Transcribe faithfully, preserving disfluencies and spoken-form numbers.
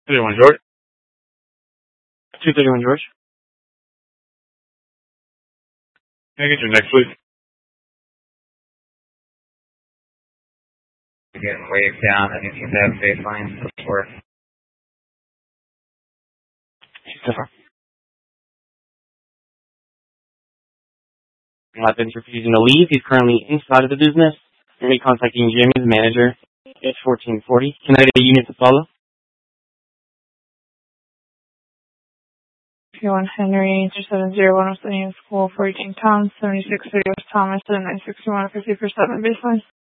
thirty-one George. two thirty-one George. Can I get your next, please? Getting waved down. I think you have baseline support. I've been refusing to leave. He's currently inside of the business. You're going to be contacting Jimmy, the manager, at fourteen forty. Can I get a unit to follow? one Henry, two seven zero one oh seven School, fourteen Tom, seventy-six thirty West Thomas, nine sixty-one fifty for seven baseline.